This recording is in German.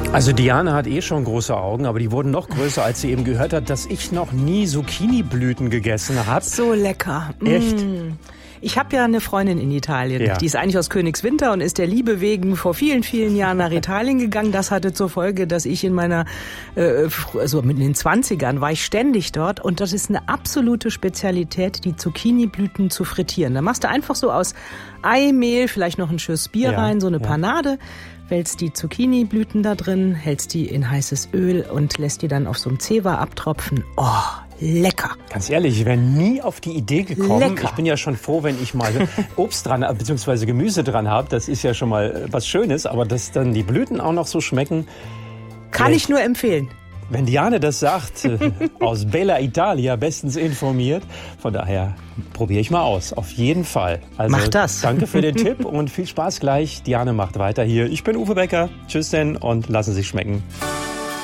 Also Diane hat schon große Augen, aber die wurden noch größer, als sie eben gehört hat, dass ich noch nie Zucchini-Blüten gegessen habe. So lecker. Echt? Ich habe ja eine Freundin in Italien. Ja. Die ist eigentlich aus Königswinter und ist der Liebe wegen vor vielen, vielen Jahren nach Italien gegangen. Das hatte zur Folge, dass ich in meiner, also mit den 20ern war ich ständig dort. Und das ist eine absolute Spezialität, die Zucchini-Blüten zu frittieren. Da machst du einfach so aus Eimehl, vielleicht noch ein Schuss Bier rein, so eine Panade. Wälzt die Zucchini-Blüten da drin, hältst die in heißes Öl und lässt die dann auf so einem Zewa abtropfen. Oh, lecker. Ganz ehrlich, ich wäre nie auf die Idee gekommen. Lecker. Ich bin ja schon froh, wenn ich mal Obst dran, beziehungsweise Gemüse dran habe. Das ist ja schon mal was Schönes. Aber dass dann die Blüten auch noch so schmecken. Kann ich nur empfehlen. Wenn Diane das sagt, aus Bella Italia, bestens informiert. Von daher probiere ich mal aus. Auf jeden Fall. Also, mach das. Danke für den Tipp und viel Spaß gleich. Diane macht weiter hier. Ich bin Uwe Becker. Tschüss denn und lassen Sie sich schmecken.